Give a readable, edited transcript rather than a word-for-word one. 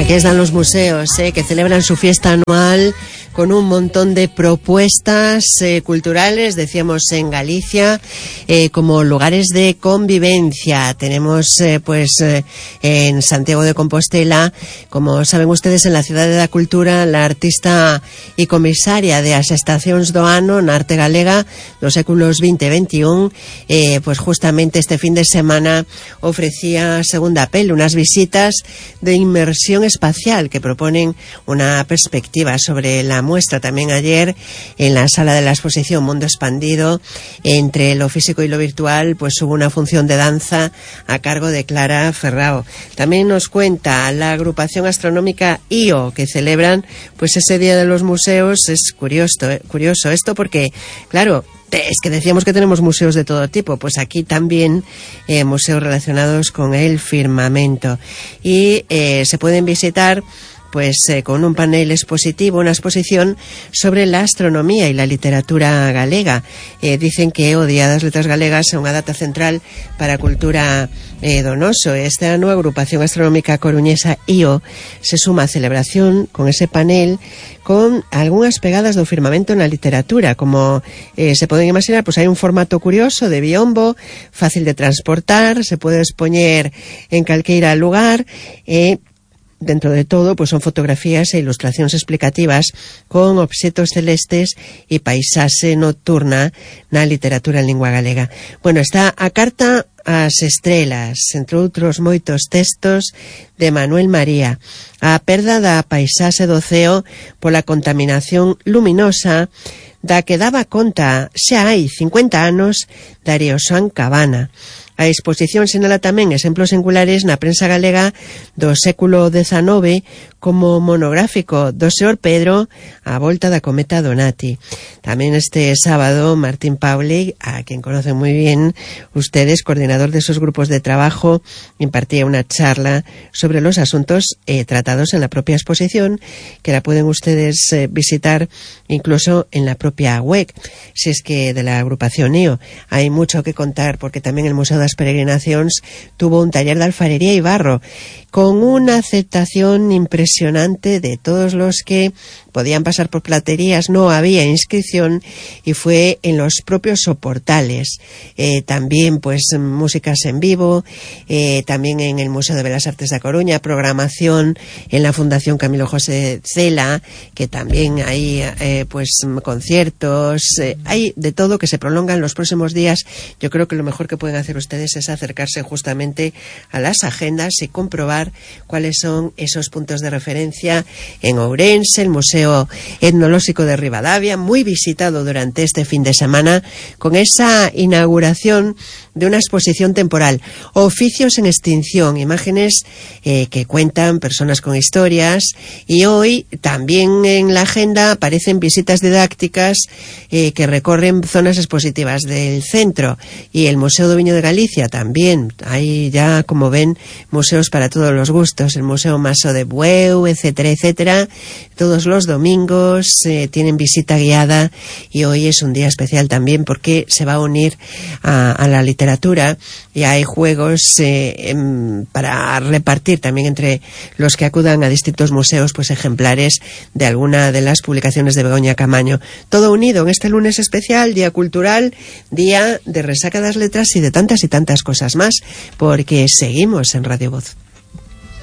que están los museos, que celebran su fiesta anual con un montón de propuestas culturales, decíamos en Galicia, como lugares de convivencia. Tenemos en Santiago de Compostela, como saben ustedes, en la Ciudad de la Cultura, la artista y comisaria de as estacións do ano na arte galega dos séculos 20 e 21, pues justamente este fin de semana ofrecía segunda peli, unas visitas de inmersión espacial que proponen una perspectiva sobre la muestra. También ayer en la sala de la exposición Mundo Expandido, entre lo físico y lo virtual, pues hubo una función de danza a cargo de Clara Ferrao. También nos cuenta la agrupación astronómica IO, que celebran pues ese Día de los Museos. Es curioso esto porque, claro, es que decíamos que tenemos museos de todo tipo, pues aquí también museos relacionados con el firmamento, y se pueden visitar con un panel expositivo, una exposición sobre la astronomía y la literatura galega. Dicen que o Día das Letras Galegas é unha data central para a cultura donoso. Esta nueva agrupación astronómica coruñesa IO se suma a celebración con ese panel con algunhas pegadas do firmamento na literatura. Como se poden imaginar, pues hai un formato curioso de biombo, fácil de transportar, se pode expoñer en calqueira lugar, dentro de todo, pues son fotografías e ilustracións explicativas con obxetos celestes e paisaxe nocturna na literatura en lingua galega. Bueno, está a carta ás estrelas, entre outros moitos textos de Manuel María. A perda da paisaxe do ceo pola contaminación luminosa da que daba conta xa hai 50 anos Darío San Cabana. A exposición sinala tamén exemplos singulares na prensa galega do século XIX, como monográfico do señor Pedro a volta da cometa Donati. Tamén este sábado Martín Pauli, a quien conocen muy bien ustedes, coordinador de esos grupos de trabajo, impartía una charla sobre los asuntos tratados en la propia exposición, que la pueden ustedes visitar incluso en la propia web, si es que de la agrupación IO. Hay mucho que contar, porque también el Museo das Peregrinacións tuvo un taller de alfarería y barro con una aceptación impresionante de todos los que podían pasar por platerías. No había inscripción y fue en los propios soportales. También pues músicas en vivo, también en el Museo de Belas Artes da Coruña, programación en la Fundación Camilo José Cela, que también hay pues conciertos, hay de todo que se prolongan los próximos días. Yo creo que lo mejor que pueden hacer ustedes es acercarse justamente a las agendas y comprobar cuáles son esos puntos de referencia en Ourense, el Museo Etnolóxico de Ribadavia, muy visitado durante este fin de semana, con esa inauguración de una exposición temporal, Oficios en Extinción, imágenes que cuentan personas con historias. Y hoy también en la agenda aparecen visitas didácticas que recorren zonas expositivas del centro, y el Museo do Viño de Galicia también. Hay ya, como ven, museos para todos los gustos, el Museo Maso de Bueu, etcétera, etcétera. Todos los domingos tienen visita guiada, y hoy es un día especial también porque se va a unir a la literatura, y hay juegos para repartir también entre los que acudan a distintos museos, pues ejemplares de alguna de las publicaciones de Begoña Camaño. Todo unido en este lunes especial, Día Cultural, Día de Resaca das Letras y de tantas cosas más, porque seguimos en Radio Voz.